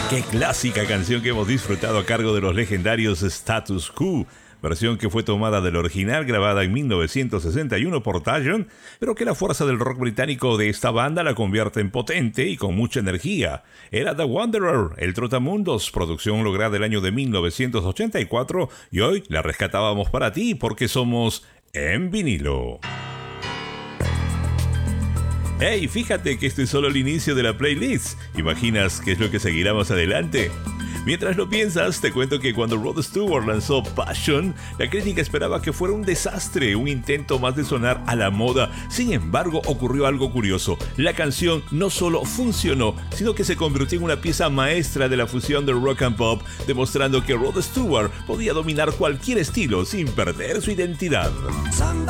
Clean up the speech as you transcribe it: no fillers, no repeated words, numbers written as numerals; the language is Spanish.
Qué clásica canción que hemos disfrutado a cargo de los legendarios Status Quo, versión que fue tomada del original grabada en 1961 por Tajon, pero que la fuerza del rock británico de esta banda la convierte en potente y con mucha energía. Era The Wanderer, el Trotamundos, producción lograda el año de 1984, y hoy la rescatábamos para ti porque somos en vinilo. Hey, fíjate que este es solo el inicio de la playlist. ¿Imaginas qué es lo que seguirá más adelante? Mientras lo piensas, te cuento que cuando Rod Stewart lanzó Passion, la crítica esperaba que fuera un desastre, un intento más de sonar a la moda. Sin embargo, ocurrió algo curioso. La canción no solo funcionó, sino que se convirtió en una pieza maestra de la fusión de rock and pop, demostrando que Rod Stewart podía dominar cualquier estilo sin perder su identidad.